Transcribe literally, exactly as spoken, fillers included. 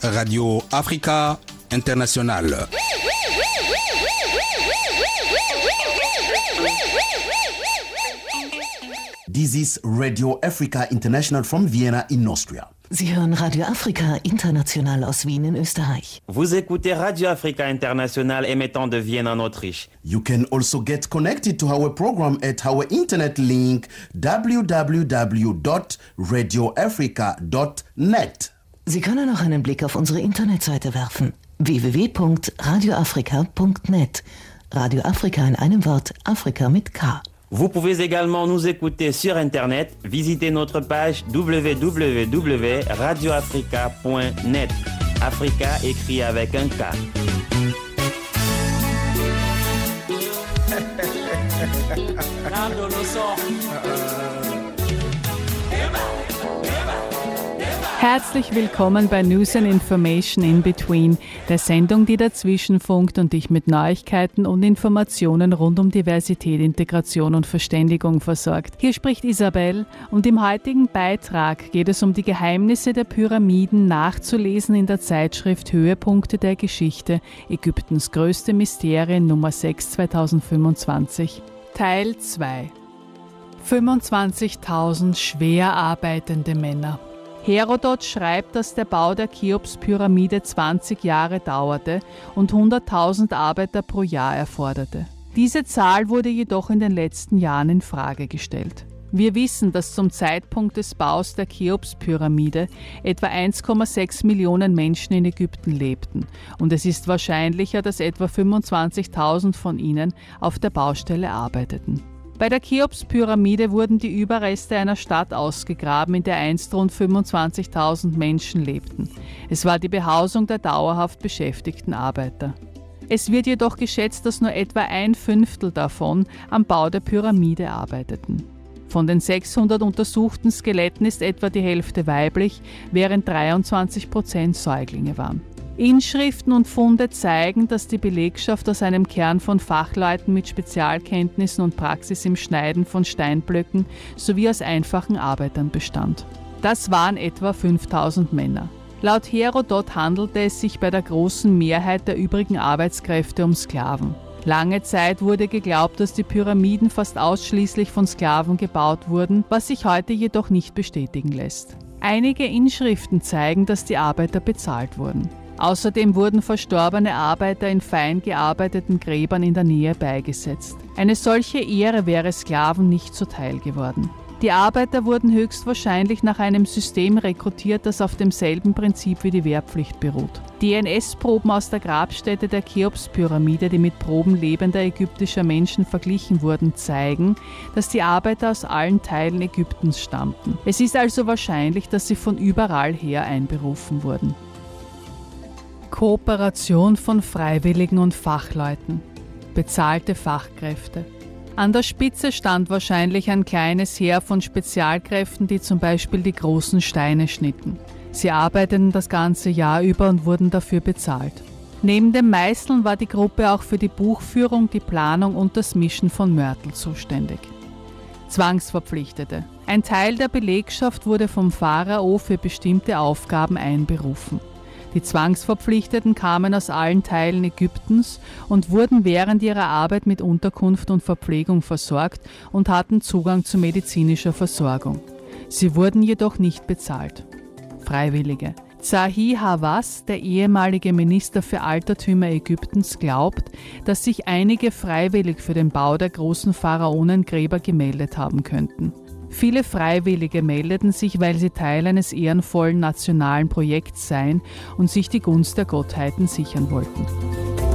Radio Africa International. This is Radio Africa International from Vienna in Austria. Sie hören Radio Africa International aus Wien in Österreich. Vous écoutez Radio Africa International émettant de Vienne en Autriche. You can also get connected to our program at our internet link w w w dot radio africa dot net. Sie können auch einen Blick auf unsere Internetseite werfen: w w w punkt radio africa punkt net. Radio Afrika in einem Wort, Afrika mit K. Vous pouvez également nous écouter sur Internet. Visitez notre page w w w point radio africa point net. Africa écrit avec un K. Herzlich willkommen bei News and Information in Between, der Sendung, die dazwischen funkt und dich mit Neuigkeiten und Informationen rund um Diversität, Integration und Verständigung versorgt. Hier spricht Isabel und im heutigen Beitrag geht es um die Geheimnisse der Pyramiden, nachzulesen in der Zeitschrift Höhepunkte der Geschichte, Ägyptens größte Mysterien Nummer sechs zweitausendfünfundzwanzig. Teil zwei. fünfundzwanzigtausend schwer arbeitende Männer. Herodot schreibt, dass der Bau der Cheops-Pyramide zwanzig Jahre dauerte und hunderttausend Arbeiter pro Jahr erforderte. Diese Zahl wurde jedoch in den letzten Jahren in Frage gestellt. Wir wissen, dass zum Zeitpunkt des Baus der Cheops-Pyramide etwa eins Komma sechs Millionen Menschen in Ägypten lebten und es ist wahrscheinlicher, dass etwa fünfundzwanzigtausend von ihnen auf der Baustelle arbeiteten. Bei der Cheops-Pyramide wurden die Überreste einer Stadt ausgegraben, in der einst rund fünfundzwanzigtausend Menschen lebten. Es war die Behausung der dauerhaft beschäftigten Arbeiter. Es wird jedoch geschätzt, dass nur etwa ein Fünftel davon am Bau der Pyramide arbeiteten. Von den sechshundert untersuchten Skeletten ist etwa die Hälfte weiblich, während dreiundzwanzig Prozent Säuglinge waren. Inschriften und Funde zeigen, dass die Belegschaft aus einem Kern von Fachleuten mit Spezialkenntnissen und Praxis im Schneiden von Steinblöcken sowie aus einfachen Arbeitern bestand. Das waren etwa fünftausend Männer. Laut Herodot handelte es sich bei der großen Mehrheit der übrigen Arbeitskräfte um Sklaven. Lange Zeit wurde geglaubt, dass die Pyramiden fast ausschließlich von Sklaven gebaut wurden, was sich heute jedoch nicht bestätigen lässt. Einige Inschriften zeigen, dass die Arbeiter bezahlt wurden. Außerdem wurden verstorbene Arbeiter in fein gearbeiteten Gräbern in der Nähe beigesetzt. Eine solche Ehre wäre Sklaven nicht zuteil geworden. Die Arbeiter wurden höchstwahrscheinlich nach einem System rekrutiert, das auf demselben Prinzip wie die Wehrpflicht beruht. D N S-Proben aus der Grabstätte der Cheops-Pyramide, die mit Proben lebender ägyptischer Menschen verglichen wurden, zeigen, dass die Arbeiter aus allen Teilen Ägyptens stammten. Es ist also wahrscheinlich, dass sie von überall her einberufen wurden. Kooperation von Freiwilligen und Fachleuten. Bezahlte Fachkräfte. An der Spitze stand wahrscheinlich ein kleines Heer von Spezialkräften, die zum Beispiel die großen Steine schnitten. Sie arbeiteten das ganze Jahr über und wurden dafür bezahlt. Neben dem Meißeln war die Gruppe auch für die Buchführung, die Planung und das Mischen von Mörtel zuständig. Zwangsverpflichtete. Ein Teil der Belegschaft wurde vom Pharao für bestimmte Aufgaben einberufen. Die Zwangsverpflichteten kamen aus allen Teilen Ägyptens und wurden während ihrer Arbeit mit Unterkunft und Verpflegung versorgt und hatten Zugang zu medizinischer Versorgung. Sie wurden jedoch nicht bezahlt. Freiwillige. Zahi Hawass, der ehemalige Minister für Altertümer Ägyptens, glaubt, dass sich einige freiwillig für den Bau der großen Pharaonengräber gemeldet haben könnten. Viele Freiwillige meldeten sich, weil sie Teil eines ehrenvollen nationalen Projekts seien und sich die Gunst der Gottheiten sichern wollten.